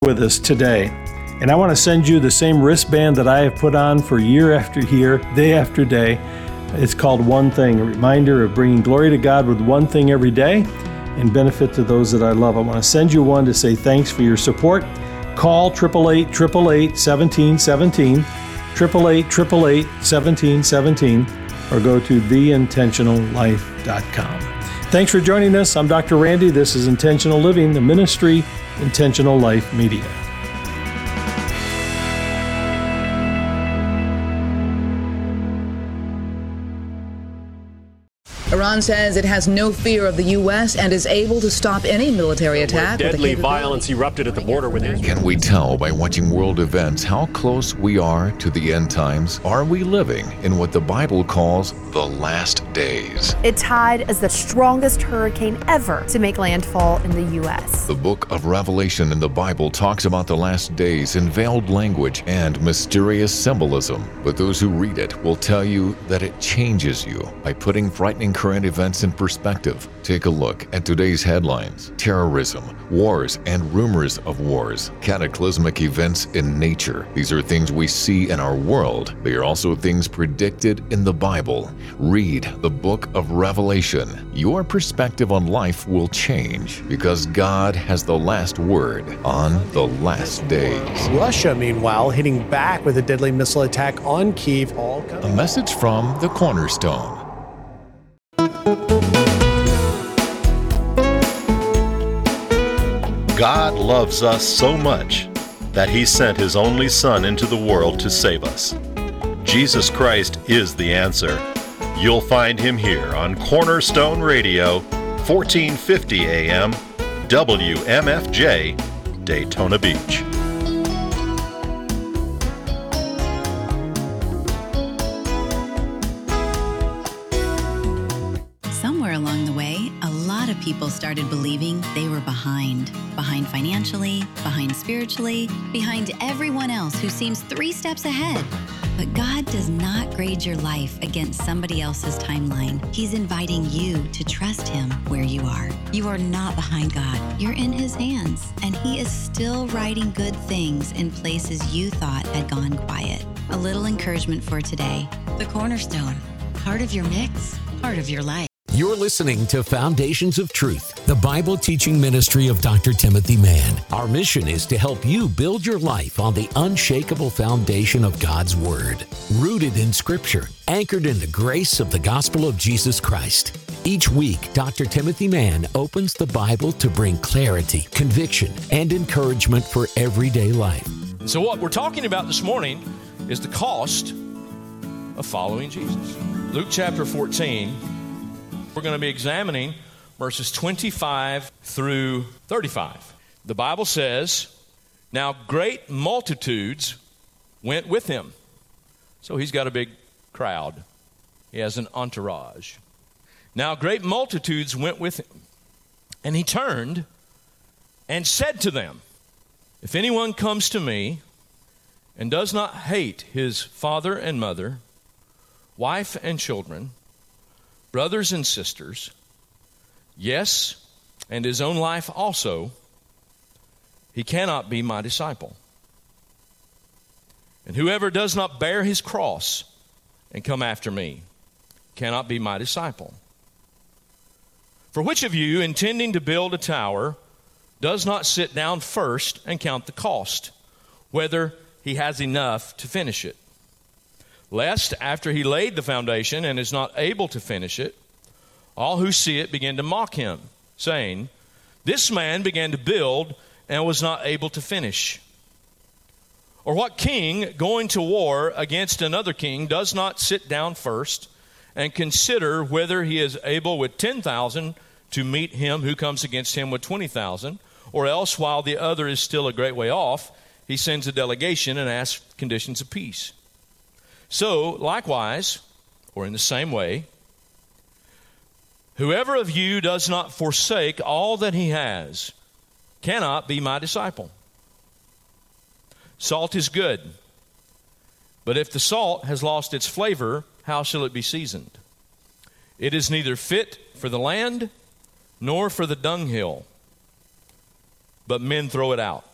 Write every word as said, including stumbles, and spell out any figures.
with us today. And I want to send you the same wristband that I have put on for year after year, day after day. It's called One Thing, a reminder of bringing glory to God with one thing every day and benefit to those that I love. I want to send you one to say thanks for your support. Call eight eight eight, eight eight eight, one seven one seven, eight eight eight, eight eight eight, one seven one seven, or go to the intentional life dot com. Thanks for joining us. I'm Doctor Randy. This is Intentional Living, the ministry, Intentional Life Media. Iran says it has no fear of the U S and is able to stop any military attack. Where deadly violence erupted at the border with Israel. Can we tell by watching world events how close we are to the end times? Are we living in what the Bible calls the last days? It tied as the strongest hurricane ever to make landfall in the U S. The book of Revelation in the Bible talks about the last days in veiled language and mysterious symbolism. But those who read it will tell you that it changes you by putting frightening current events in perspective. Take a look at today's headlines: terrorism, wars, and rumors of wars, cataclysmic events in nature. These are things we see in our world. They are also things predicted in the Bible. Read the book of Revelation. Your perspective on life will change because God has the last word on the last days. Russia, meanwhile, hitting back with a deadly missile attack on Kyiv. All a message from the Cornerstone. God loves us so much that He sent His only Son into the world to save us. Jesus Christ is the answer. You'll find Him here on Cornerstone Radio, fourteen fifty A M, W M F J, Daytona Beach. Somewhere along the way, a lot of people started believing they were behind. Behind financially, behind spiritually, behind everyone else who seems three steps ahead. But God does not grade your life against somebody else's timeline. He's inviting you to trust Him where you are. You are not behind God. You're in His hands, and He is still writing good things in places you thought had gone quiet. A little encouragement for today. The Cornerstone. Part of your mix, part of your life. You're listening to Foundations of Truth, the Bible teaching ministry of Doctor Timothy Mann. Our mission is to help you build your life on the unshakable foundation of God's Word, rooted in Scripture, anchored in the grace of the gospel of Jesus Christ. Each week, Doctor Timothy Mann opens the Bible to bring clarity, conviction, and encouragement for everyday life. So what we're talking about this morning is the cost of following Jesus. Luke chapter fourteen. We're going to be examining verses twenty-five through thirty-five. The Bible says, "Now great multitudes went with him." So he's got a big crowd. He has an entourage. "Now great multitudes went with him. And he turned and said to them, 'If anyone comes to me and does not hate his father and mother, wife and children, brothers and sisters, yes, and his own life also, he cannot be my disciple. And whoever does not bear his cross and come after me cannot be my disciple. For which of you, intending to build a tower, does not sit down first and count the cost, whether he has enough to finish it? Lest, after he laid the foundation and is not able to finish it, all who see it begin to mock him, saying, This man began to build and was not able to finish. Or what king, going to war against another king, does not sit down first and consider whether he is able with ten thousand to meet him who comes against him with twenty thousand, or else, while the other is still a great way off, he sends a delegation and asks conditions of peace? So, likewise, or in the same way, whoever of you does not forsake all that he has cannot be my disciple. Salt is good, but if the salt has lost its flavor, how shall it be seasoned? It is neither fit for the land nor for the dunghill, but men throw it out.